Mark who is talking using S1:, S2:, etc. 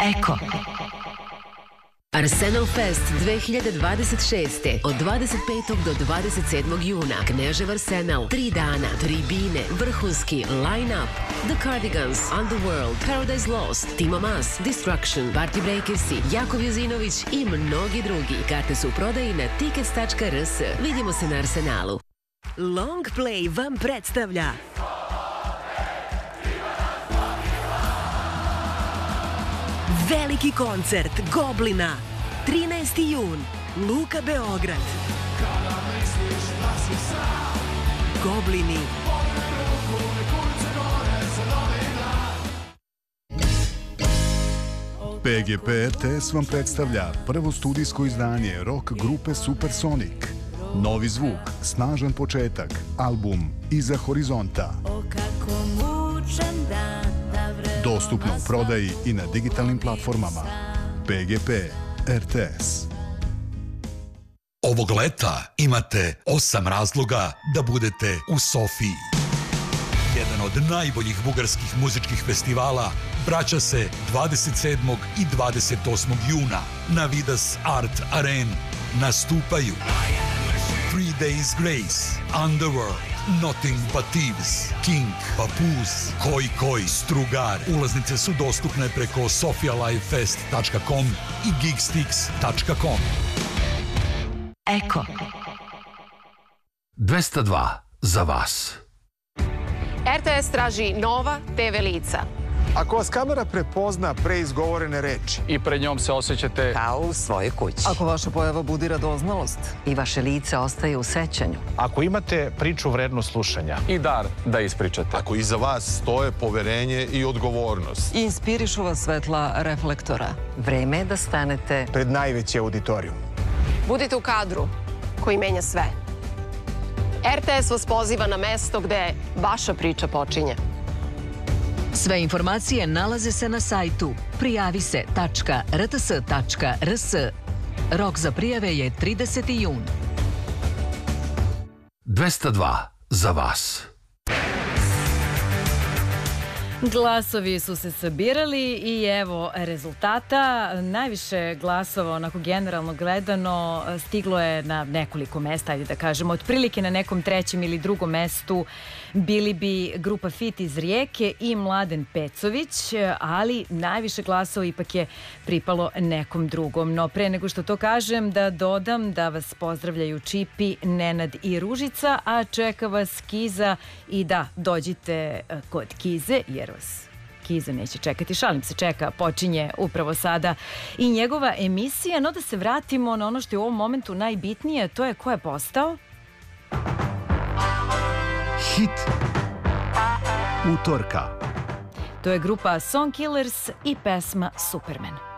S1: Eko. Arsenal Fest 2026. od 25. do 27. juna. Knežev Arsenal. 3 dana, tribine, vrhunski line-up. The Cardigans, Underworld, Paradise Lost, Timo Maas, Destruction, Party Breakersi, Jakov Jozinović i mnogi drugi. Karte su u prodaji na tickets.rs. Vidimo se na Arsenalu. Long Play vam predstavlja veliki koncert Goblina, 13. jun, Luka Beograd. Goblini.
S2: PGP RTS vam predstavlja prvo studijsko izdanje rock grupe Supersonic. Novi zvuk, snažan početak, album Iza horizonta. Dostupno u prodaji i na digitalnim platformama. PGP RTS.
S3: Ovog leta imate 8 razloga da budete u Sofiji. Jedan od najboljih bugarskih muzičkih festivala vraća se 27. i 28. juna na Vidas Art Arena. Nastupaju 3 Days Grace, Underworld, Nothing But Thieves, King, Papoose, Koi Koi, Strugar. Ulaznice su dostupne preko sofialivefest.com i geekstix.com.
S1: Eko.
S4: 202 za vas.
S5: RTS traži nova TV lica.
S6: Ako vas kamera prepozna preizgovorene reči
S7: i pred njom se osjećate
S8: kao u svojoj kući.
S9: Ako vaša pojava budi radoznalost
S8: i vaše lice ostaje u sećanju.
S10: Ako imate priču vrednu slušanja
S7: i dar da ispričate.
S11: Ako iza vas stoje poverenje i odgovornost.
S9: I inspirišu vas svetla reflektora.
S8: Vreme je da stanete
S6: pred najveći auditorijum.
S5: Budite u kadru koji menja sve. RTS vas poziva na mesto gde vaša priča počinje.
S1: Sve informacije nalaze se na sajtu prijavise.rts.rs. Rok za prijave je 30. jun.
S4: 202 za vas.
S12: Glasovi su se sabirali i evo rezultata. Najviše glasova, onako generalno gledano, stiglo je na nekoliko mesta, ajde da kažemo, otprilike na nekom trećem ili drugom mestu bili bi grupa Fit iz Rijeke i Mladen Pecović, ali najviše glasova ipak je pripalo nekom drugom. No pre nego što to kažem, da dodam da vas pozdravljaju Čipi, Nenad i Ružica, a čeka vas Kiza i da dođite kod Kize, jer vas Kiza neće čekati, šalim se, čeka, počinje upravo sada i njegova emisija. No da se vratimo na ono što je u ovom momentu najbitnije, to je ko je postao
S2: hit utorka.
S12: To je grupa Song Killers i pesma Superman.